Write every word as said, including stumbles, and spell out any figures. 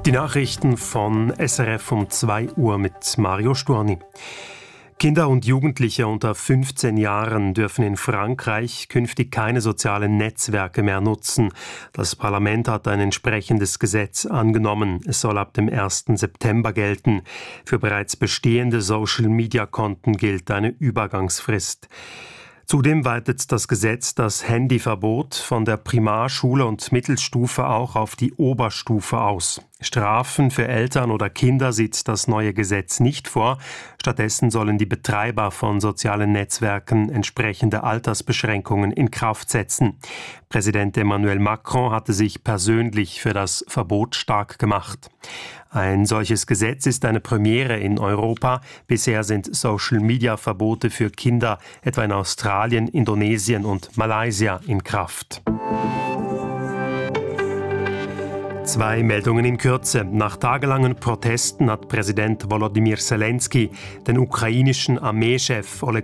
Die Nachrichten von S R F um zwei Uhr mit Mario Sturni. Kinder und Jugendliche unter fünfzehn Jahren dürfen in Frankreich künftig keine sozialen Netzwerke mehr nutzen. Das Parlament hat ein entsprechendes Gesetz angenommen. Es soll ab dem ersten September gelten. Für bereits bestehende Social-Media-Konten gilt eine Übergangsfrist. Zudem weitet das Gesetz das Handyverbot von der Primarschule und Mittelstufe auch auf die Oberstufe aus. Strafen für Eltern oder Kinder sieht das neue Gesetz nicht vor. Stattdessen sollen die Betreiber von sozialen Netzwerken entsprechende Altersbeschränkungen in Kraft setzen. Präsident Emmanuel Macron hatte sich persönlich für das Verbot stark gemacht. Ein solches Gesetz ist eine Premiere in Europa. Bisher sind Social-Media-Verbote für Kinder etwa in Australien, Indonesien und Malaysia in Kraft. Zwei Meldungen in Kürze. Nach tagelangen Protesten hat Präsident Volodymyr Zelensky den ukrainischen Armeechef